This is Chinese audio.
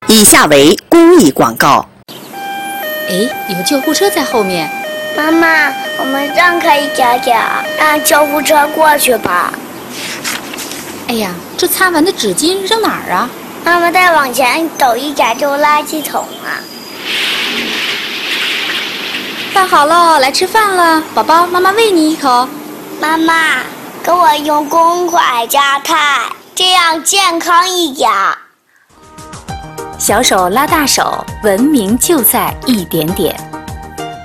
以下为公益广告。 哎，有救护车在后面。 妈妈，我们让开一点点，让救护车过去吧。 哎呀，这擦完的纸巾扔哪儿啊？ 妈妈，再往前走一点就垃圾桶了。 饭好了，来吃饭了，宝宝，妈妈喂你一口。 妈妈，给我用公筷加菜，这样健康一点。 小手拉大手，文明就在一点点。